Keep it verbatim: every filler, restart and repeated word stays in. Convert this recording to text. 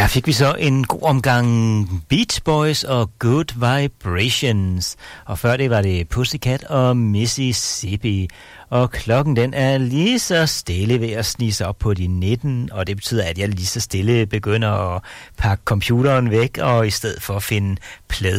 Der fik vi så en god omgang Beach Boys og Good Vibrations. Og før det var det Pussycat og Mississippi. Og klokken den er lige så stille ved at snige sig op på de nitten. Og det betyder, at jeg lige så stille begynder at pakke computeren væk. Og i stedet for at finde plade